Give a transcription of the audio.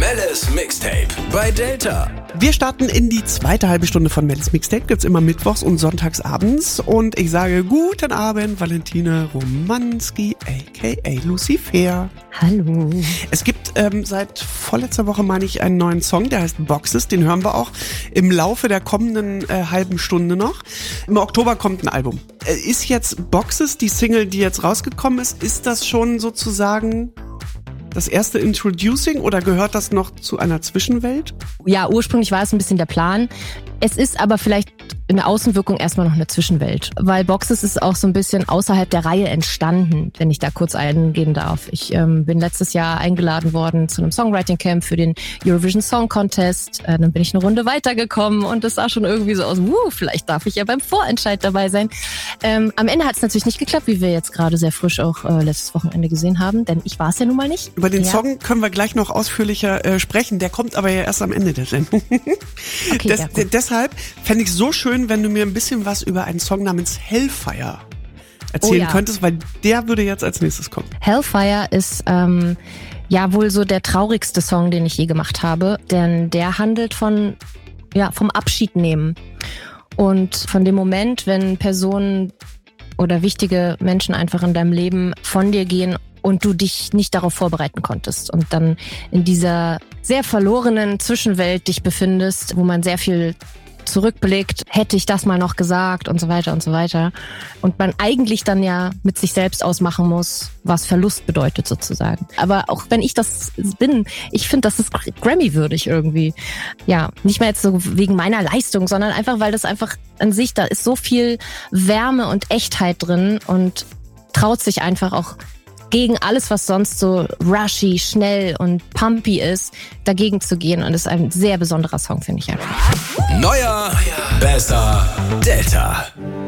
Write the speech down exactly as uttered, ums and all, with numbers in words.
Mellis Mixtape bei Delta. Wir starten in die zweite halbe Stunde von Mellis Mixtape. Gibt's immer mittwochs und sonntags abends. Und ich sage guten Abend, Valentina Romanski, aka Lucifer. Hallo. Es gibt ähm, seit vorletzter Woche, meine ich, einen neuen Song, der heißt Boxes. Den hören wir auch im Laufe der kommenden äh, halben Stunde noch. Im Oktober kommt ein Album. Äh, ist jetzt Boxes, die Single, die jetzt rausgekommen ist, ist das schon sozusagen das erste Introducing oder gehört das noch zu einer Zwischenwelt? Ja, ursprünglich war es ein bisschen der Plan. Es ist aber vielleicht in der Außenwirkung erstmal noch eine Zwischenwelt. Weil Boxes ist auch so ein bisschen außerhalb der Reihe entstanden, wenn ich da kurz eingehen darf. Ich ähm, bin letztes Jahr eingeladen worden zu einem Songwriting-Camp für den Eurovision Song Contest. Äh, dann bin ich eine Runde weitergekommen und es sah schon irgendwie so aus, wuh, vielleicht darf ich ja beim Vorentscheid dabei sein. Ähm, am Ende hat es natürlich nicht geklappt, wie wir jetzt gerade sehr frisch auch äh, letztes Wochenende gesehen haben, denn ich war es ja nun mal nicht. Über den ja. Song können wir gleich noch ausführlicher äh, sprechen, der kommt aber ja erst am Ende der Sendung. Okay, Des, ja, d- deshalb fände ich so schön, wenn du mir ein bisschen was über einen Song namens Hellfire erzählen Oh ja. könntest, weil der würde jetzt als nächstes kommen. Hellfire ist ähm, ja wohl so der traurigste Song, den ich je gemacht habe, denn der handelt von ja vom Abschied nehmen und von dem Moment, wenn Personen oder wichtige Menschen einfach in deinem Leben von dir gehen und du dich nicht darauf vorbereiten konntest und dann in dieser sehr verlorenen Zwischenwelt dich befindest, wo man sehr viel zurückblickt, hätte ich das mal noch gesagt und so weiter und so weiter. Und man eigentlich dann ja mit sich selbst ausmachen muss, was Verlust bedeutet sozusagen. Aber auch wenn ich das bin, ich finde, das ist Grammy-würdig irgendwie. Ja, nicht mehr jetzt so wegen meiner Leistung, sondern einfach, weil das einfach an sich, da ist so viel Wärme und Echtheit drin und traut sich einfach auch gegen alles, was sonst so rushy, schnell und pumpy ist, dagegen zu gehen. Und es ist ein sehr besonderer Song, finde ich einfach. Neuer, besser, Delta.